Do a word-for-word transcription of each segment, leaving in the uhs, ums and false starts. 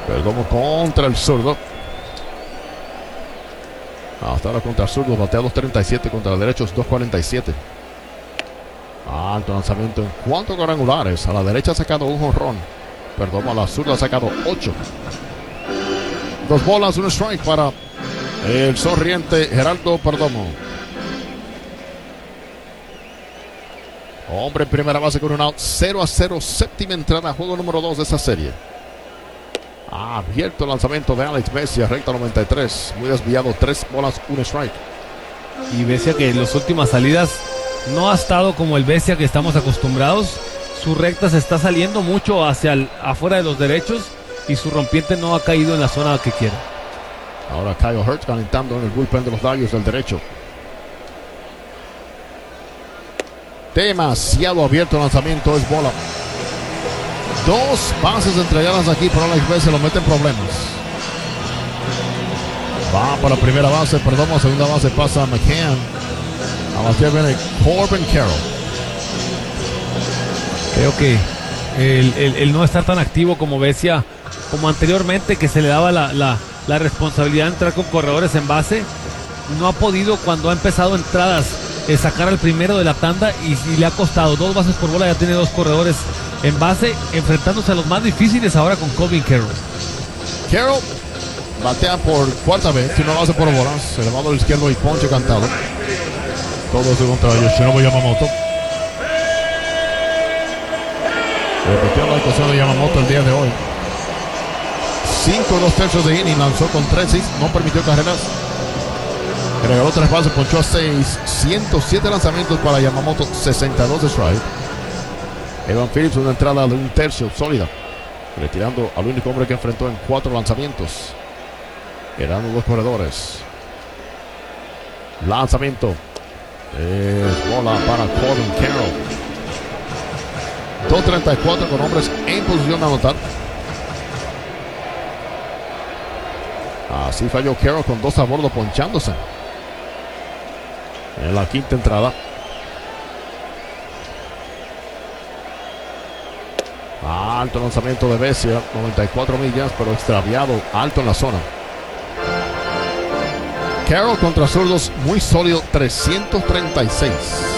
Perdomo contra el zurdo. Hasta ahora contra el zurdo batea dos treinta y siete, contra el derecho dos cuarenta y siete. Alto lanzamiento en cuanto a cuadrangulares. A la derecha ha sacado un jonrón. Perdomo a la zurda ha sacado ocho. Dos bolas, un strike para el sonriente Geraldo Perdomo. Hombre en primera base con un out. cero a cero, séptima entrada, juego número dos de esa serie. Abierto el lanzamiento de Alex Vesia, recta noventa y tres. Muy desviado, tres bolas, un strike. Y Vesia que en las últimas salidas no ha estado como el Vesia que estamos acostumbrados. Su recta se está saliendo mucho hacia el, afuera de los derechos y su rompiente no ha caído en la zona que quiere. Ahora Kyle Hurts calentando en el bullpen de los Dodgers del derecho. Demasiado abierto el lanzamiento, es bola. Dos bases entregadas aquí por Alex Vesia, lo meten problemas. Va para primera base, perdón, a segunda base pasa a McCann. A la que viene Corbin Carroll. Creo que el, el, el no estar tan activo como Vesia, como anteriormente, que se le daba la, la, la responsabilidad de entrar con corredores en base, no ha podido cuando ha empezado entradas eh, sacar al primero de la tanda y, y le ha costado dos bases por bola. Ya tiene dos corredores en base, enfrentándose a los más difíciles ahora con Corbin Carroll. Carroll batea por cuarta vez, tiene una base por bolas, elevado al izquierdo y ponche cantado. Todo eso contra Yoshinobu Yamamoto. Repitió la actuación de Yamamoto el día de hoy. cinco dos tercios de inning, lanzó con tres hits, no permitió carreras. Regaló tres bases, ponchó a seis. ciento siete lanzamientos para Yamamoto, sesenta y dos de strike. Evan Phillips, una entrada de un tercio sólida, retirando al único hombre que enfrentó en cuatro lanzamientos. Quedando dos corredores. Lanzamiento. Es bola para Corbin Carroll. dos treinta y cuatro con hombres en posición de anotar. Así falló Carroll con dos a bordo, ponchándose en la quinta entrada. Alto lanzamiento de Vesia, noventa y cuatro millas, pero extraviado, alto en la zona. Carroll contra zurdos, muy sólido, trescientos treinta y seis.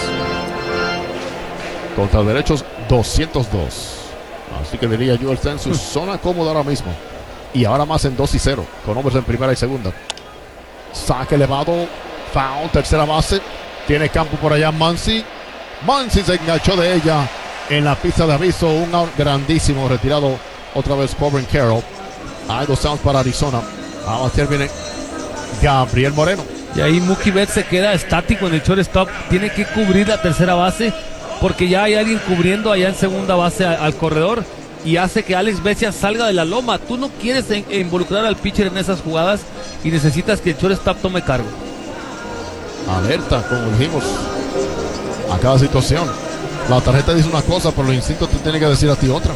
Contra derechos, doscientos dos. Así que diría yo, está en su zona cómoda ahora mismo. Y ahora más en dos y cero, con hombres en primera y segunda. Saque elevado, foul, tercera base. Tiene campo por allá Muncy. Muncy se enganchó de ella en la pista de aviso. Un out grandísimo, retirado otra vez Corbin Carroll. Hay dos outs para Arizona. A batear viene Gabriel Moreno. Y ahí Mookie Betts se queda estático en el shortstop. Tiene que cubrir la tercera base porque ya hay alguien cubriendo allá en segunda base a, al corredor, y hace que Alex Vesia salga de la loma. Tú no quieres en, involucrar al pitcher en esas jugadas y necesitas que el shortstop tome cargo. Alerta, como dijimos, a cada situación. La tarjeta dice una cosa, pero los instintos te tienen que decir a ti otra.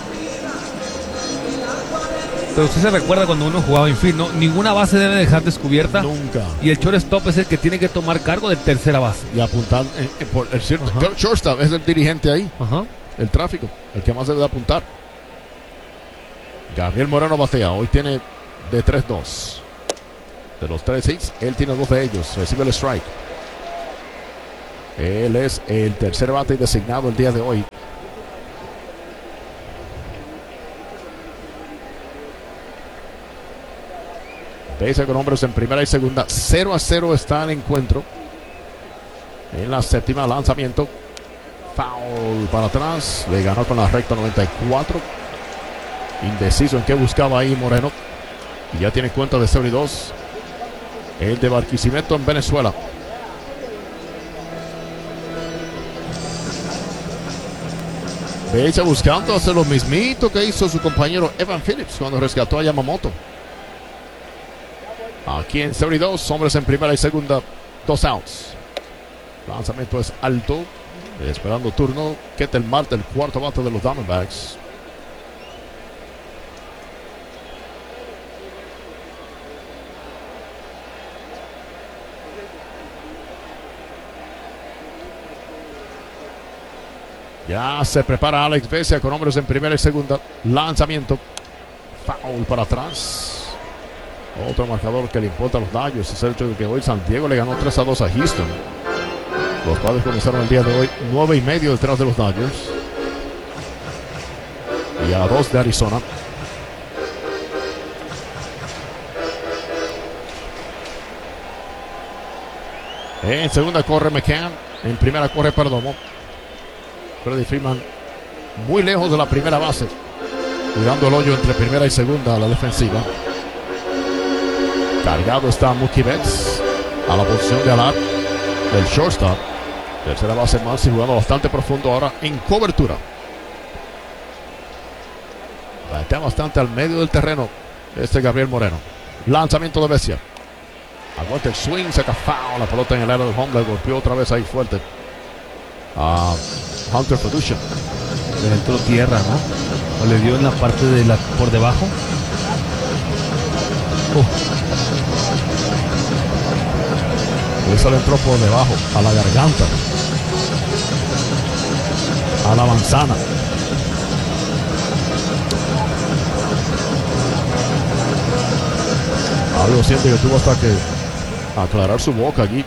Pero usted se recuerda cuando uno jugaba infield, ¿no? Ninguna base debe dejar descubierta. Nunca. Y el shortstop es el que tiene que tomar cargo de tercera base. Y apuntar, en, en, por el cierto, el shortstop es el dirigente ahí. Ajá. El tráfico, el que más debe de apuntar. Gabriel Moreno batea, hoy tiene de tres dos. De los tres hits, él tiene dos de ellos. Recibe el strike. Él es el tercer bate designado el día de hoy. Pese con hombres en primera y segunda, cero a cero está el encuentro. En la séptima, lanzamiento. Foul para atrás. Le ganó con la recta noventa y cuatro. Indeciso en qué buscaba ahí Moreno. Y ya tiene cuenta de cero y dos. El de Barquisimeto en Venezuela. Veisa buscando hacer lo mismito que hizo su compañero Evan Phillips cuando rescató a Yamamoto. Aquí en cero y dos, hombres en primera y segunda, dos outs. Lanzamiento es alto. Esperando turno, Ketel Marte, el cuarto bate de los Diamondbacks. Ya se prepara Alex Vesia con hombres en primera y segunda. Lanzamiento. Foul para atrás. Otro marcador que le importa a los Dodgers es el hecho de que hoy San Diego le ganó tres a dos a Houston. Los Padres comenzaron el día de hoy nueve y medio detrás de los Dodgers. Y a dos de Arizona. En segunda corre McCann. En primera corre Perdomo. Freddie Freeman muy lejos de la primera base. Cuidando el hoyo entre primera y segunda a la defensiva. Cargado está Mookie Betts a la posición de Alar, del shortstop. Tercera base más y jugando bastante profundo ahora en cobertura. Batea bastante al medio del terreno este Gabriel Moreno. Lanzamiento de Vesia. Aguanta el swing, saca foul. La pelota en el área del home, le golpeó otra vez ahí fuerte a Hunter Feducia. Le entró tierra, ¿no? O le dio en la parte de la por debajo. Uh. Esa le entró por debajo, a la garganta, a la manzana. Algo siente que tuvo hasta que aclarar su boca allí.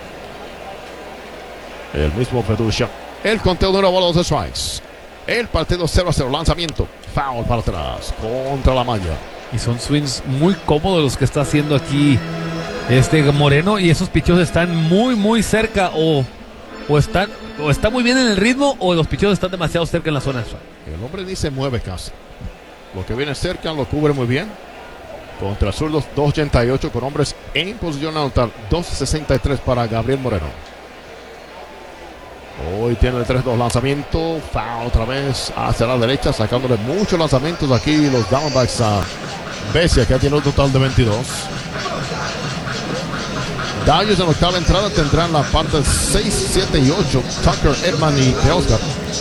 El mismo Feducia. El conteo de una bola de strikes. El partido cero a cero. Lanzamiento. Foul para atrás. Contra la malla. Y son swings muy cómodos los que está haciendo aquí este Moreno. Y esos picheos están muy, muy cerca. O, o, están, o está muy bien en el ritmo. O los picheos están demasiado cerca en la zona de strike. El hombre ni se mueve casi. Lo que viene cerca lo cubre muy bien. Contra zurdos dos ochenta y ocho con hombres en posición a anotar. dos sesenta y tres para Gabriel Moreno. Hoy tiene el tres dos lanzamiento. Foul otra vez hacia la derecha, sacándole muchos lanzamientos aquí los Diamondbacks a Vesia, que tiene un total de veintidós. Dodgers en octava entrada tendrán la parte seis, siete y ocho. Tucker, Edman y Teoscar.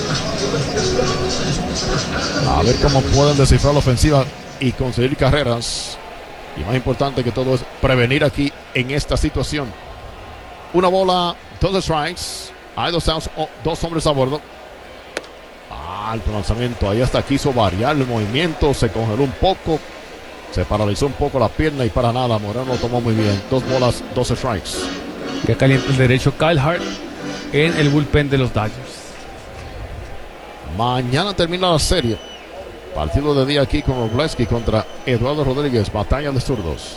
A ver cómo pueden descifrar la ofensiva y conseguir carreras. Y más importante que todo es prevenir aquí en esta situación. Una bola, dos strikes. Hay dos outs, oh, dos hombres a bordo. Alto lanzamiento. Ahí hasta quiso variar el movimiento. Se congeló un poco. Se paralizó un poco la pierna y para nada. Moreno lo tomó muy bien. Dos bolas, dos strikes. Que calienta el derecho Kyle Hart en el bullpen de los Dodgers. Mañana termina la serie. Partido de día aquí con Robleski contra Eduardo Rodríguez. Batalla de zurdos.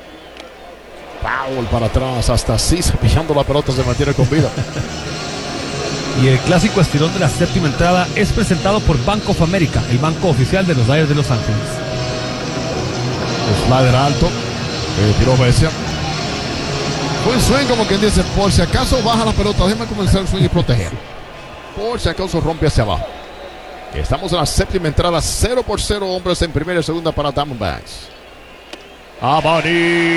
Foul para atrás. Hasta así cepillando la pelota se mantiene con vida. Y el clásico estirón de la séptima entrada es presentado por Bank of America, el banco oficial de los Dodgers de Los Ángeles. Slider alto. Eh, tiró Vesia. Fue un swing como quien dice, por si acaso baja la pelota, déjame comenzar el swing y proteger. Por si acaso rompe hacia abajo. Estamos en la séptima entrada, cero por cero hombres en primera y segunda para Diamondbacks. Abanica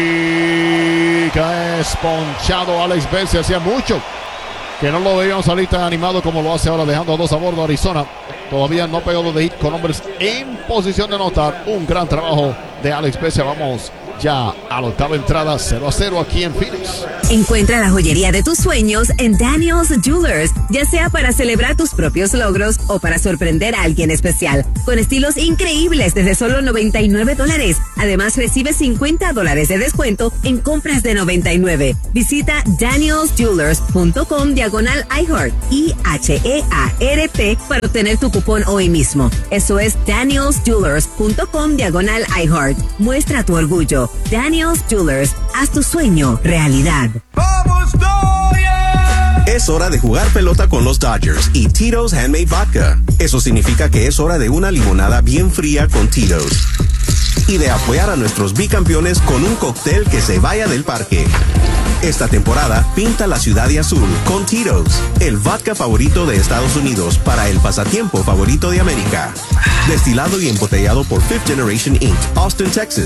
es ponchado Alex Vesia. Hacía mucho que no lo veíamos salir tan animado como lo hace ahora, dejando a dos a bordo Arizona. Todavía no pegado de hit con hombres en posición de anotar. Un gran trabajo de Alex Vesia. Vamos ya a la octava entrada, cero a cero aquí en Phoenix. Encuentra la joyería de tus sueños en Daniel's Jewelers, ya sea para celebrar tus propios logros o para sorprender a alguien especial, con estilos increíbles desde solo noventa y nueve dólares. Además, recibe cincuenta dólares de descuento en compras de noventa y nueve. Visita daniels jewelers punto com diagonal iHeart, I H E A R T, para obtener tu cupón hoy mismo. Eso es daniels jewelers punto com diagonal iHeart. Muestra tu orgullo. Daniel's Jewelers, haz tu sueño realidad. ¡Vamos, Dodgers! Es hora de jugar pelota con los Dodgers y Tito's Handmade Vodka. Eso significa que es hora de una limonada bien fría con Tito's. Y de apoyar a nuestros bicampeones con un cóctel que se vaya del parque. Esta temporada, pinta la ciudad de azul con Tito's, el vodka favorito de Estados Unidos para el pasatiempo favorito de América. Destilado y embotellado por Fifth Generation Incorporated, Austin, Texas.